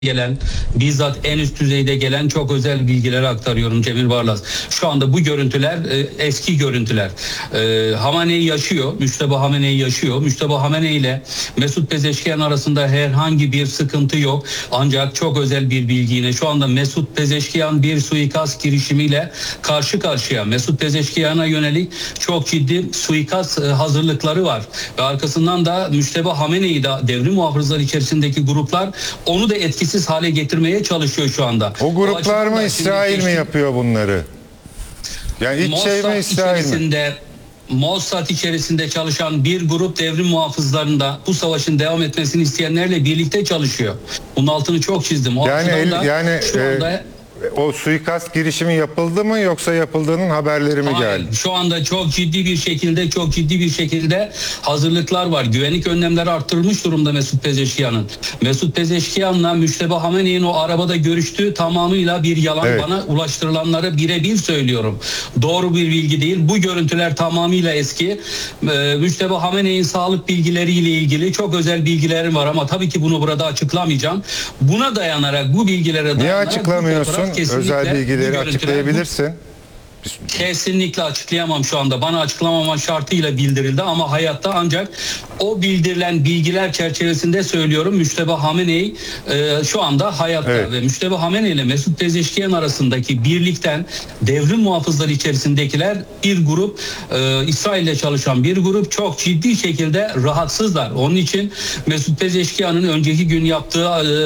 gelen, bizzat en üst düzeyde gelen çok özel bilgileri aktarıyorum Cemil Barlas. Şu anda bu görüntüler eski görüntüler. Hamenei yaşıyor, Müşteba Hamenei yaşıyor. Müşteba Hamenei ile Mesut Pezeşkiyan arasında herhangi bir sıkıntı yok. Ancak çok özel bir bilgi yine. Şu anda Mesut Pezeşkiyan bir suikast girişimiyle karşı karşıya. Mesut Pezeşkiyan'a yönelik çok ciddi suikast hazırlıkları var. Ve arkasından da Müşteba Hamenei de devrim muhafızları içerisindeki gruplar onu da etkisiz hale getirmeye çalışıyor şu anda. O gruplar mı, İsrail mi yapıyor bunları? Yani iç şey mi, İsrail mi? Mossad içerisinde çalışan bir grup devrim muhafızlarında bu savaşın devam etmesini isteyenlerle birlikte çalışıyor. Bunun altını çok çizdim. O o suikast girişimi yapıldı mı yoksa yapıldığının haberleri mi geldi? Şu anda çok ciddi bir şekilde hazırlıklar var. Güvenlik önlemleri arttırılmış durumda Mesut Pezeşkiyan'ın. Mesut Pezeşkiyan'la Müşteba Hamenei'nin o arabada görüştüğü tamamıyla bir yalan. Evet. Bana ulaştırılanları birebir söylüyorum. Doğru bir bilgi değil. Bu görüntüler tamamıyla eski. Müşteba Hamenei'nin sağlık bilgileriyle ilgili çok özel bilgilerim var ama tabii ki bunu burada açıklamayacağım. Buna dayanarak, bu bilgilere dayanarak... Niye açıklamıyorsun? Özel bilgileri açıklayabilirsin. Kesinlikle açıklayamam şu anda. Bana açıklamama şartıyla bildirildi ama hayatta ancak o bildirilen bilgiler çerçevesinde söylüyorum. Müşteba Hamenei şu anda hayatta, evet. Ve Müşteba Hamenei ile Mesut Pezeşkiyan arasındaki birlikten devrim muhafızları içerisindekiler bir grup, İsrail ile çalışan bir grup çok ciddi şekilde rahatsızlar. Onun için Mesut Pezeşkiyan'ın önceki gün yaptığı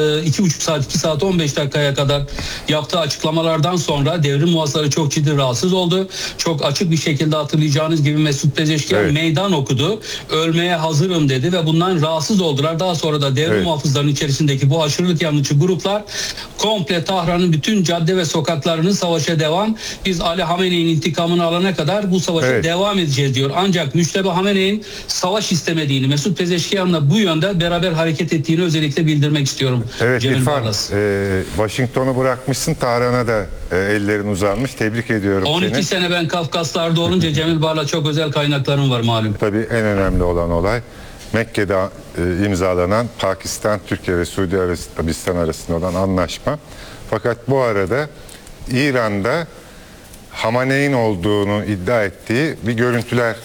2 saat 15 dakikaya kadar yaptığı açıklamalardan sonra devrim muhafızları çok ciddi rahatsız oldu. Çok açık bir şekilde hatırlayacağınız gibi Mesut Pezeşkiyan, evet, meydan okudu. Ölmeye hazırım dedi ve bundan rahatsız oldular. Daha sonra da devrim, evet, muhafızlarının içerisindeki bu aşırılık yanlışı gruplar komple Tahran'ın bütün cadde ve sokaklarını savaşa devam. Biz Ali Hamenei'nin intikamını alana kadar bu savaşa, evet, devam edeceğiz diyor. Ancak Müşteba Hamenei'nin savaş istemediğini, Mesut Pezeşkiyan'la bu yönde beraber hareket ettiğini özellikle bildirmek istiyorum. Evet İrfan, Washington'u bırakmışsın, Tahran'a da ellerin uzanmış. Tebrik ediyorum 12 sene ben Kafkaslar'da olunca Cemil Barla çok özel kaynaklarım var malum. Tabii en önemli olan olay Mekke'de imzalanan Pakistan, Türkiye ve Suudi Arabistan arasında olan anlaşma. Fakat bu arada İran'da Hamenei'nin olduğunu iddia ettiği bir görüntüler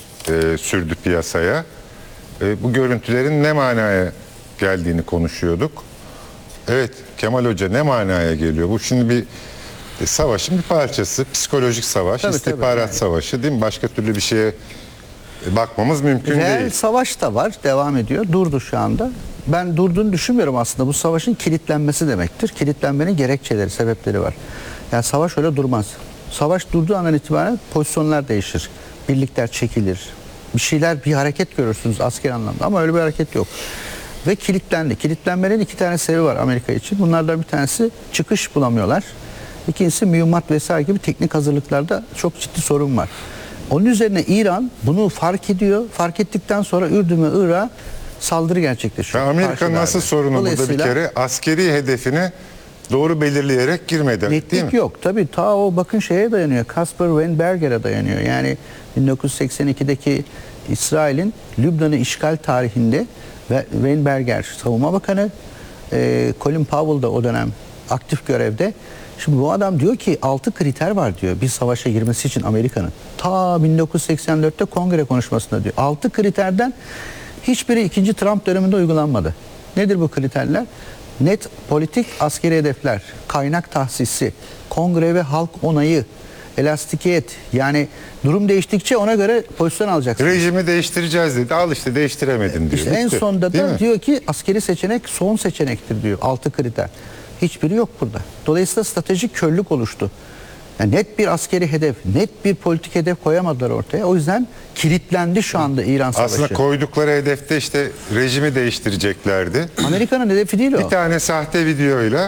sürdü piyasaya. Bu görüntülerin ne manaya geldiğini konuşuyorduk. Evet Kemal Hoca, ne manaya geliyor? Bu şimdi bir savaşın bir parçası, psikolojik savaş, tabii, istihbarat savaşı değil mi? Başka türlü bir şeye bakmamız mümkün değil. Reel savaş da var, devam ediyor. Durdu şu anda. Ben durduğunu düşünmüyorum aslında. Bu savaşın kilitlenmesi demektir. Kilitlenmenin gerekçeleri, sebepleri var. Yani savaş öyle durmaz. Savaş durduğu andan itibaren pozisyonlar değişir. Birlikler çekilir. Bir hareket görürsünüz asker anlamda ama öyle bir hareket yok. Ve kilitlendi. Kilitlenmenin 2 tane sebebi var Amerika için. Bunlardan bir tanesi çıkış bulamıyorlar. İkincisi mühimmat vesaire gibi teknik hazırlıklarda çok ciddi sorun var. Onun üzerine İran bunu fark ediyor. Fark ettikten sonra Ürdün ve Irak'a saldırı gerçekleşiyor. Amerika nasıl sorunu burada bir kere? Askeri hedefini doğru belirleyerek girmedi. Netlik yok. Tabii ta o bakın şeye dayanıyor. Caspar Weinberger'e dayanıyor. Yani 1982'deki İsrail'in Lübnan'ı işgal tarihinde Weinberger savunma bakanı, Colin Powell da o dönem aktif görevde. Şimdi bu adam diyor ki 6 kriter var diyor bir savaşa girmesi için Amerika'nın. Ta 1984'te kongre konuşmasında diyor. 6 kriterden hiçbiri 2. Trump döneminde uygulanmadı. Nedir bu kriterler? Net politik askeri hedefler, kaynak tahsisi, kongre ve halk onayı, elastikiyet, yani durum değiştikçe ona göre pozisyon alacaksın. Rejimi değiştireceğiz dedi. Al işte değiştiremedin diyor. İşte en sonunda da diyor ki askeri seçenek son seçenektir diyor. 6 kriter. Hiçbiri yok burada. Dolayısıyla stratejik körlük oluştu. Yani net bir askeri hedef, net bir politik hedef koyamadılar ortaya. O yüzden kilitlendi şu anda İran savaşı. Aslında koydukları hedefte işte rejimi değiştireceklerdi. Amerika'nın hedefi değil o. Bir tane sahte videoyla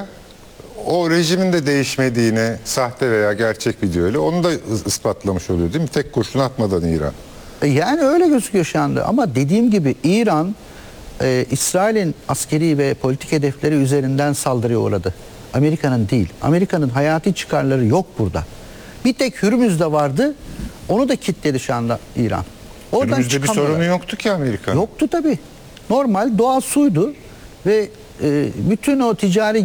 o rejimin de değişmediğini, sahte veya gerçek videoyla onu da ispatlamış oluyor değil mi? Tek kurşun atmadan İran. Yani öyle gözüküyor şu anda ama dediğim gibi İran İsrail'in askeri ve politik hedefleri üzerinden saldırıya uğradı. Amerika'nın değil. Amerika'nın hayati çıkarları yok burada. Bir tek Hürmüz'de vardı. Onu da kilitledi şu anda İran. Hürmüz'de bir sorunu yoktu ki Amerika'nın. Yoktu tabii. Normal doğal suydu ve bütün o ticari